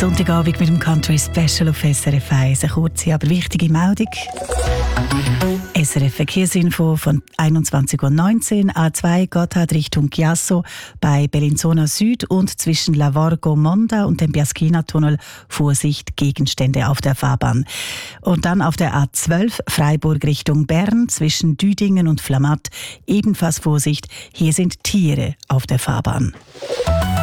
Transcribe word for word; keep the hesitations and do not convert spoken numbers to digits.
Sonntagabend mit dem Country Special auf S R F eins. Eine kurze, aber wichtige Meldung. S R F Verkehrsinfo von einundzwanzig Uhr neunzehn. A zwei Gotthard Richtung Chiasso bei Bellinzona Süd und zwischen Lavorgo Monda und dem Biaschina-Tunnel Vorsicht, Gegenstände auf der Fahrbahn. Und dann auf der A zwölf Freiburg Richtung Bern zwischen Düdingen und Flamatt ebenfalls Vorsicht, hier sind Tiere auf der Fahrbahn.